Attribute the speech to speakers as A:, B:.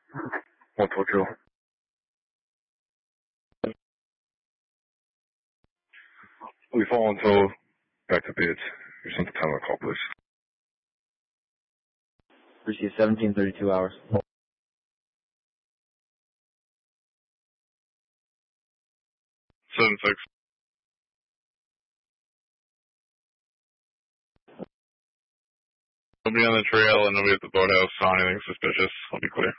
A: Multiple drill. We fall until back to bids. Here's something time on call, please.
B: Receive 1732 hours.
A: 7-6. Nobody on the trail and nobody at the boathouse saw anything suspicious. I'll be clear.